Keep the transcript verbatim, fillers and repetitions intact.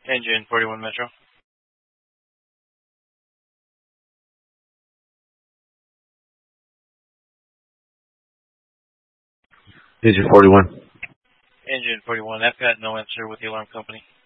Engine forty-one Metro. Engine forty-one. Engine forty-one. I've got no answer with the alarm company.